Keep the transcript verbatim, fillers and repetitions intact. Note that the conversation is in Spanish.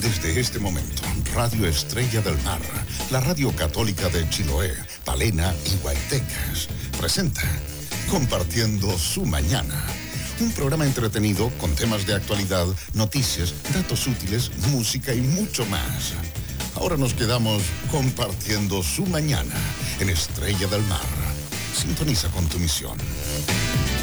Desde este momento, Radio Estrella del Mar, la radio católica de Chiloé, Palena y Guaitecas, presenta Compartiendo su Mañana. Un programa entretenido con temas de actualidad, noticias, datos útiles, música y mucho más. Ahora nos quedamos compartiendo su mañana en Estrella del Mar. Sintoniza con tu misión.